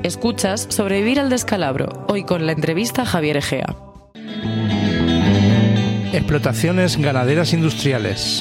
Escuchas Sobrevivir al descalabro, hoy con la entrevista a Javier Egea. Explotaciones ganaderas industriales.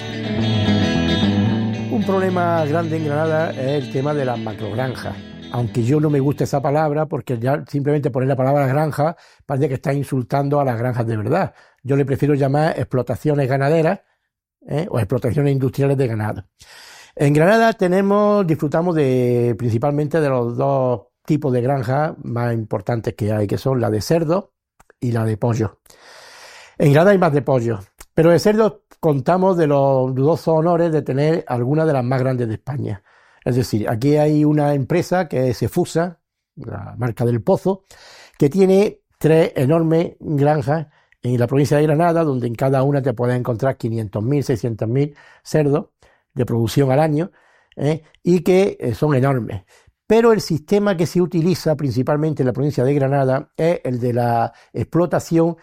Un problema grande en Granada es el tema de las macrogranjas. Aunque yo no me gusta esa palabra, porque ya simplemente poner la palabra granja parece que está insultando a las granjas de verdad. Yo le prefiero llamar explotaciones ganaderas o explotaciones industriales de ganado. En Granada disfrutamos principalmente de los dos tipos de granjas más importantes que hay, que son la de cerdo y la de pollo. En Granada hay más de pollo, pero de cerdo contamos de los dudosos honores de tener algunas de las más grandes de España. Es decir, aquí hay una empresa que es Cefusa, la marca del Pozo, que tiene 3 enormes granjas en la provincia de Granada, donde en cada una te puedes encontrar 500.000, 600.000 cerdos de producción al año, y que son enormes. Pero el sistema que se utiliza principalmente en la provincia de Granada es el de la explotación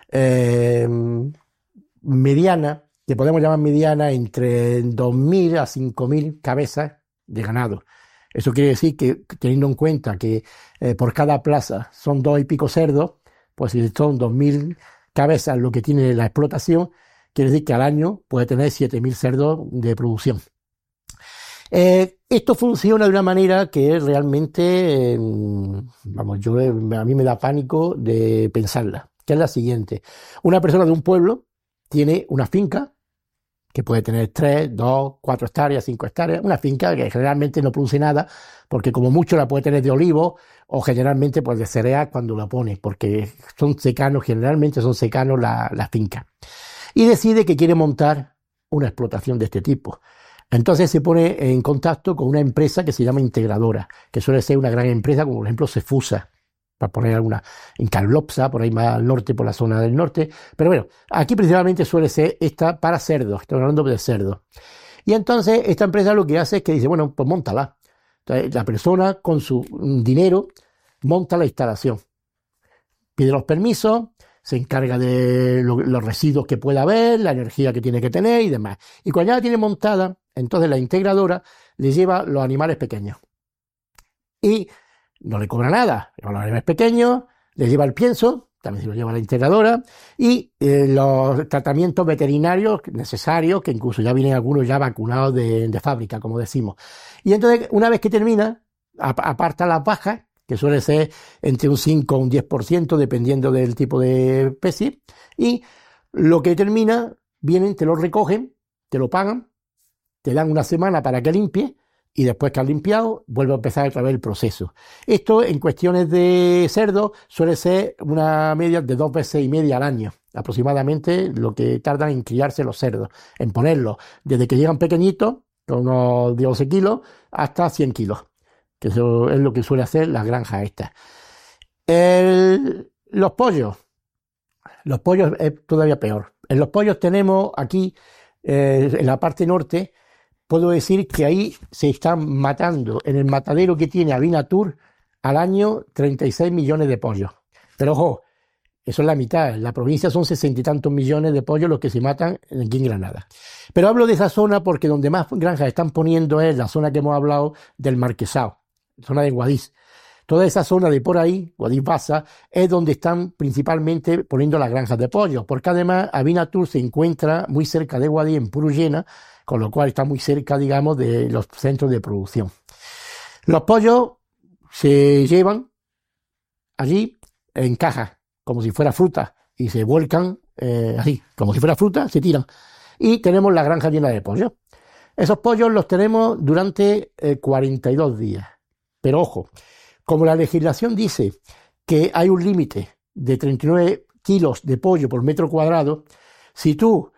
mediana, que podemos llamar mediana, entre 2.000 a 5.000 cabezas de ganado. Eso quiere decir que, teniendo en cuenta que por cada plaza son 2 y pico cerdos, pues si son 2.000 cabezas lo que tiene la explotación, quiere decir que al año puede tener 7.000 cerdos de producción. Esto funciona de una manera que realmente, a mí me da pánico de pensarla, que es la siguiente. Una persona de un pueblo tiene una finca que puede tener 3, 2, 4 hectáreas, 5 hectáreas, una finca que generalmente no produce nada, porque como mucho la puede tener de olivo o generalmente pues de cereal cuando la pone, porque generalmente son secanos las fincas. Y decide que quiere montar una explotación de este tipo. Entonces se pone en contacto con una empresa que se llama integradora, que suele ser una gran empresa, como por ejemplo Cefusa, para poner alguna, en Calopsa, por ahí más al norte, por la zona del norte. Pero bueno, aquí principalmente suele ser esta para cerdos, estamos hablando de cerdos. Y entonces esta empresa lo que hace es que dice, bueno, pues móntala. Entonces la persona con su dinero monta la instalación, pide los permisos, se encarga de los residuos que pueda haber, la energía que tiene que tener y demás. Y cuando ya la tiene montada, entonces la integradora le lleva los animales pequeños. Y no le cobra nada, lleva los animales pequeños, le lleva el pienso, también se lo lleva la integradora, y los tratamientos veterinarios necesarios, que incluso ya vienen algunos ya vacunados de fábrica, como decimos. Y entonces, una vez que termina, aparta las bajas, que suele ser entre un 5 o un 10%, dependiendo del tipo de especie, y lo que termina, vienen, te lo recogen, te lo pagan, te dan una semana para que limpie, y después que has limpiado, vuelve a empezar otra vez el proceso. Esto, en cuestiones de cerdo, suele ser una media de 2 veces y media al año, aproximadamente lo que tardan en criarse los cerdos, en ponerlos, desde que llegan pequeñitos, con unos 12 kilos, hasta 100 kilos, que eso es lo que suele hacer las granjas estas. Los pollos es todavía peor. En los pollos tenemos aquí, en la parte norte, puedo decir que ahí se están matando, en el matadero que tiene Avinatur, al año 36 millones de pollos. Pero ojo, eso es la mitad. En la provincia son 60 y tantos millones de pollos los que se matan aquí en Granada. Pero hablo de esa zona porque donde más granjas están poniendo es la zona que hemos hablado del Marquesado, zona de Guadix. Toda esa zona de por ahí, Guadix-Baza, es donde están principalmente poniendo las granjas de pollos, porque además Avinatur se encuentra muy cerca de Guadix, en Purullena, con lo cual está muy cerca, digamos, de los centros de producción. Los pollos se llevan allí en cajas, como si fuera fruta, y se vuelcan así, como si fuera fruta, se tiran. Y tenemos la granja llena de pollos. Esos pollos los tenemos durante 42 días. Pero ojo, como la legislación dice que hay un límite de 39 kilos de pollo por metro cuadrado, si tú